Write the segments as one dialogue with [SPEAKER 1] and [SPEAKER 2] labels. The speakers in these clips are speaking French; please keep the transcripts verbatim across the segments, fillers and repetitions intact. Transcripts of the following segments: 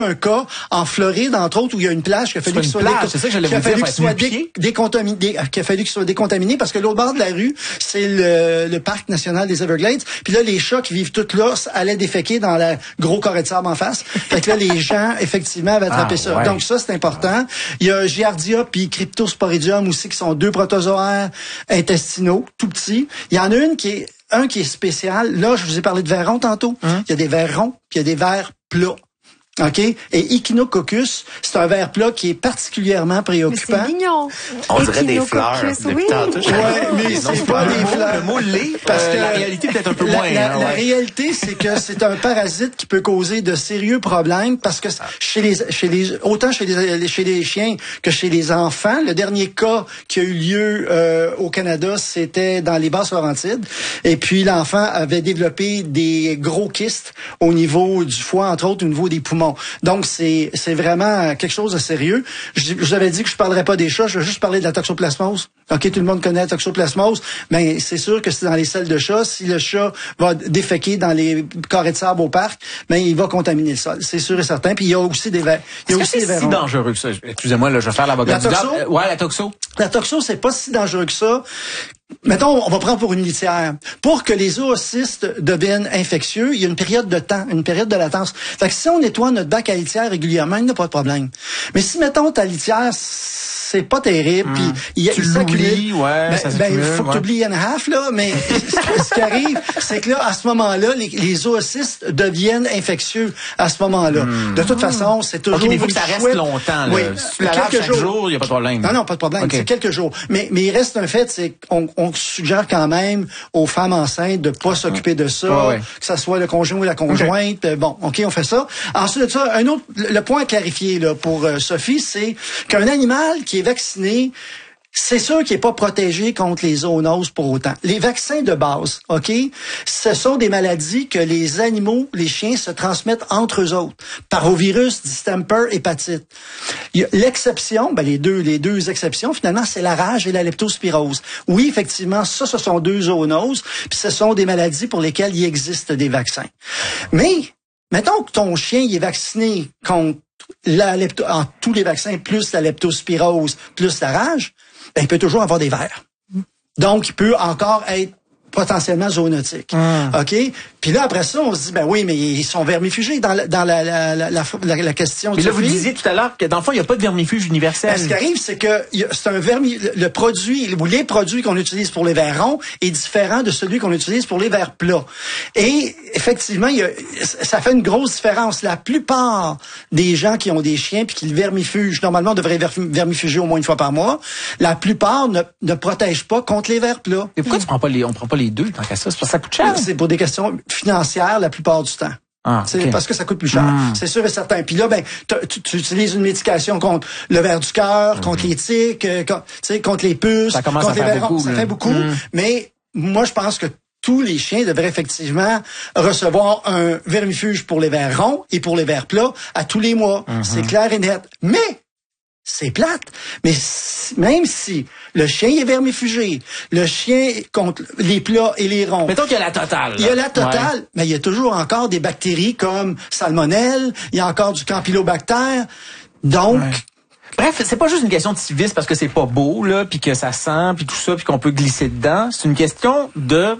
[SPEAKER 1] un cas en Floride, entre autres, où il y a une plage qui a fallu qu'il soit,
[SPEAKER 2] plage, c'est ça que j'allais vous dire,
[SPEAKER 1] soit dé, décontaminé, qu'il a fallu qu'il soit décontaminé parce que l'autre bord de la rue, c'est le, le parc national des Everglades. Puis là, les chats qui vivent tout là allaient déféquer dans le gros carré de sable en face. Fait que là, les gens, effectivement, avaient attrapé ah, ça. Ouais. Donc ça, c'est important. Il y a Giardia puis Cryptosporidium aussi, qui sont deux protozoaires intestinaux, tout petits. Il y en a une qui est, un qui est spécial. Là, je vous ai parlé de vers ronds tantôt. Hum. Il y a des vers ronds puis il y a des vers plats. OK? Et Echinococcus, c'est un ver plat qui est particulièrement préoccupant.
[SPEAKER 3] Mais c'est mignon.
[SPEAKER 4] On dirait des fleurs.
[SPEAKER 3] Oui.
[SPEAKER 1] Ouais, mais c'est non, pas des fleurs.
[SPEAKER 2] Le mot lait,
[SPEAKER 1] parce
[SPEAKER 2] euh,
[SPEAKER 1] que
[SPEAKER 2] la réalité peut-être un peu
[SPEAKER 1] la,
[SPEAKER 2] moins.
[SPEAKER 1] La,
[SPEAKER 2] hein,
[SPEAKER 1] la
[SPEAKER 2] ouais.
[SPEAKER 1] réalité, c'est que c'est un parasite qui peut causer de sérieux problèmes parce que chez les, chez les, autant chez les, chez les chiens que chez les enfants, le dernier cas qui a eu lieu euh, au Canada, c'était dans les Basses-Laurentides. Et puis l'enfant avait développé des gros kystes au niveau du foie, entre autres au niveau des poumons. Donc, c'est c'est vraiment quelque chose de sérieux. Je, je vous avais dit que je parlerais pas des chats, je vais juste parler de la toxoplasmose. OK, tout le monde connaît la toxoplasmose, mais c'est sûr que c'est dans les selles de chat. Si le chat va déféquer dans les carrés de sable au parc, ben il va contaminer le sol. C'est sûr et certain. Puis il y a aussi des vers. Il y a aussi des vers.
[SPEAKER 2] C'est si dangereux que ça. Excusez-moi, là, je vais faire l'avocat du diable. Euh, ouais, la toxo.
[SPEAKER 1] La toxo, c'est pas si dangereux que ça. Mettons, on va prendre pour une litière. Pour que les zoocystes deviennent infectieux, il y a une période de temps, une période de latence. Fait que si on nettoie notre bac à litière régulièrement, il n'y a pas de problème. Mais si, mettons, ta litière, c'est pas terrible, puis
[SPEAKER 2] mmh.
[SPEAKER 1] il,
[SPEAKER 2] tu
[SPEAKER 1] il s'accumule.
[SPEAKER 2] Ouais,
[SPEAKER 1] ben,
[SPEAKER 2] ça
[SPEAKER 1] ben, il faut que
[SPEAKER 2] ouais.
[SPEAKER 1] tu oublies and a half, là, mais ce, ce qui arrive, c'est que là, à ce moment-là, les, les zoocystes deviennent infectieux à ce moment-là. Mmh. De toute façon, c'est toujours...
[SPEAKER 2] OK, mais il faut que ça reste chouette. longtemps, là.
[SPEAKER 1] Oui.
[SPEAKER 2] Si tu la laves chaque jour, il n'y a pas de problème.
[SPEAKER 1] Non, non, pas de problème. Okay. C'est quelques jours. Mais, mais il reste un fait, c'est qu'on on suggère quand même aux femmes enceintes de pas s'occuper de ça, ouais, ouais. que ça soit le conjoint ou la conjointe. Okay. Bon, OK, on fait ça. Ensuite de ça, un autre, le point à clarifier là, pour euh, Sophie, c'est qu'un animal qui est vacciné, c'est sûr qu'il n'est pas protégé contre les zoonoses pour autant. Les vaccins de base, OK, ce sont des maladies que les animaux, les chiens, se transmettent entre eux autres. Parvovirus, distemper, hépatite. L'exception, ben les deux, les deux exceptions, finalement, c'est la rage et la leptospirose. Oui, effectivement, ça, ce sont deux zoonoses, puis ce sont des maladies pour lesquelles il existe des vaccins. Mais, mettons que ton chien il est vacciné contre la lepto, en tous les vaccins, plus la leptospirose, plus la rage, ben, il peut toujours avoir des vers. Donc, il peut encore être potentiellement zoonotique. Mm. OK? Puis là, après ça, on se dit, ben oui, mais ils sont vermifugés dans la, dans la, la, la, la, la, la question.
[SPEAKER 2] Mais là, vous disiez tout à l'heure que dans le fond, il n'y a pas de vermifuge universel.
[SPEAKER 1] Ben, ce qui arrive, c'est que c'est un vermi, le produit, ou les produits qu'on utilise pour les vers ronds est différent de celui qu'on utilise pour les vers plats. Et effectivement, il y a, ça fait une grosse différence. La plupart des gens qui ont des chiens puis qui le vermifugent, normalement, on devrait vermifuger au moins une fois par mois. La plupart ne, ne protègent pas contre les vers plats.
[SPEAKER 2] Et pourquoi mm. tu prends pas les, on prend pas les deux tant qu'à ça? C'est parce que ça coûte cher.
[SPEAKER 1] C'est pour des questions financières la plupart du temps.
[SPEAKER 2] Ah,
[SPEAKER 1] c'est
[SPEAKER 2] okay.
[SPEAKER 1] parce que ça coûte plus cher. Mm. C'est sûr et certain. Puis là, ben, tu, tu utilises une médication contre le ver du cœur, mm. contre les tiques, euh, contre, contre les puces,
[SPEAKER 2] ça commence
[SPEAKER 1] contre
[SPEAKER 2] à
[SPEAKER 1] les
[SPEAKER 2] faire
[SPEAKER 1] verrons.
[SPEAKER 2] beaucoup,
[SPEAKER 1] Ça
[SPEAKER 2] là.
[SPEAKER 1] fait beaucoup.
[SPEAKER 2] Mm.
[SPEAKER 1] Mais moi, je pense que tous les chiens devraient effectivement recevoir un vermifuge pour les vers ronds et pour les vers plats à tous les mois. Mm-hmm. C'est clair et net. Mais c'est plate. Mais si, même si le chien est vermifugé, le chien contre les plats et les ronds.
[SPEAKER 2] Mettons qu'il y a la totale. Là.
[SPEAKER 1] Il y a la totale,
[SPEAKER 2] ouais.
[SPEAKER 1] mais il y a toujours encore des bactéries comme salmonelle, il y a encore du campylobactère. Donc, ouais.
[SPEAKER 2] Bref, c'est pas juste une question de civisme parce que c'est pas beau, là, puis que ça sent, puis tout ça, puis qu'on peut glisser dedans. C'est une question de...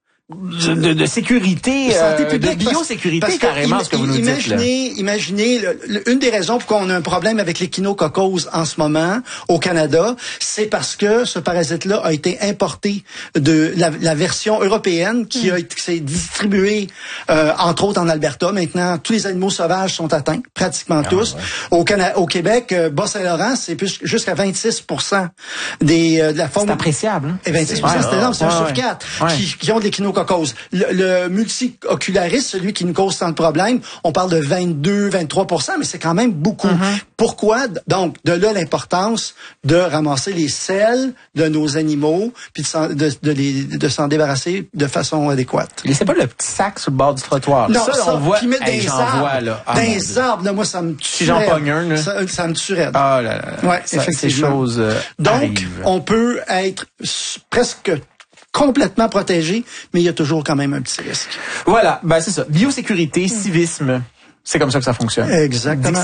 [SPEAKER 2] De, de, de sécurité,
[SPEAKER 1] santé
[SPEAKER 2] euh,
[SPEAKER 1] publique,
[SPEAKER 2] de biosécurité,
[SPEAKER 1] parce, parce
[SPEAKER 2] carrément,
[SPEAKER 1] que,
[SPEAKER 2] ce que vous nous
[SPEAKER 1] imaginez,
[SPEAKER 2] dites. Là.
[SPEAKER 1] Imaginez, le, le, une des raisons pour qu'on a un problème avec l'échinococcose en ce moment au Canada, c'est parce que ce parasite-là a été importé de la, la version européenne qui, a, qui s'est distribuée, euh, entre autres en Alberta. Maintenant, tous les animaux sauvages sont atteints, pratiquement ah, tous. Ouais. Au, Cana- au Québec, euh, Bas-Saint-Laurent, c'est plus jusqu'à vingt-six pour cent des, euh, de la forme...
[SPEAKER 2] C'est appréciable. Hein?
[SPEAKER 1] Et vingt-six pour cent, c'est, c'est énorme, c'est ouais, un sur quatre ouais. qui, qui ont de l'échinococcose. Le, le multiocularis, celui qui nous cause tant de problèmes, on parle de vingt-deux, vingt-trois pour cent, mais c'est quand même beaucoup. Mm-hmm. Pourquoi? Donc, de là l'importance de ramasser les selles de nos animaux, puis de s'en, de, de, les, de s'en débarrasser de façon adéquate.
[SPEAKER 2] Laissez pas le petit sac sur le bord du trottoir.
[SPEAKER 1] Non,
[SPEAKER 2] ça,
[SPEAKER 1] ça
[SPEAKER 2] on voit.
[SPEAKER 1] Puis mettre
[SPEAKER 2] hey,
[SPEAKER 1] des
[SPEAKER 2] j'en
[SPEAKER 1] arbres,
[SPEAKER 2] vois, là. Ah,
[SPEAKER 1] des arbres, là, moi, ça me tue.
[SPEAKER 2] Si j'en pogne un, là.
[SPEAKER 1] Ça, ça me tuerait.
[SPEAKER 2] Ah là là.
[SPEAKER 1] Ouais,
[SPEAKER 2] ça,
[SPEAKER 1] effectivement.
[SPEAKER 2] Ces choses euh,
[SPEAKER 1] Donc,
[SPEAKER 2] arrivent.
[SPEAKER 1] On peut être presque complètement protégé, mais il y a toujours quand même un petit risque.
[SPEAKER 2] Voilà, ben c'est ça. Biosécurité, civisme, c'est comme ça que ça fonctionne.
[SPEAKER 1] Exactement.